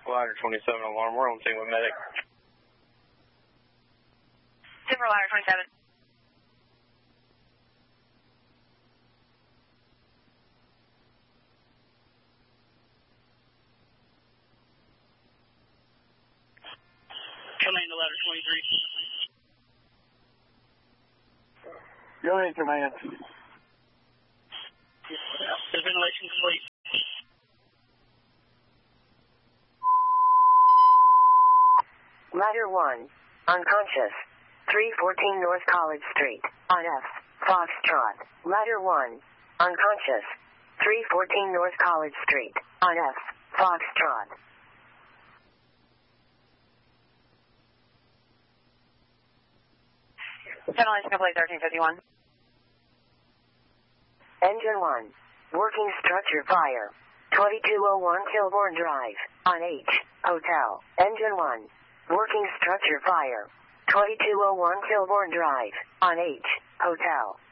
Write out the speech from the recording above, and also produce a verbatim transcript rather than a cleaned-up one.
Ladder twenty-seven alarm. We're on scene with medic. Timber Ladder twenty-seven. Command to Ladder twenty-three. Go ahead, command. Is ventilation complete? Ladder one, unconscious. three fourteen North College Street, on F, Foxtrot. Ladder one, unconscious. three fourteen North College Street, on F, Foxtrot. Ventilation complete, thirteen fifty-one. Engine one, working structure fire. twenty-two oh one Kilbourne Drive, on H, Hotel. Engine one, working structure fire. twenty-two oh one Kilbourne Drive, on H, Hotel.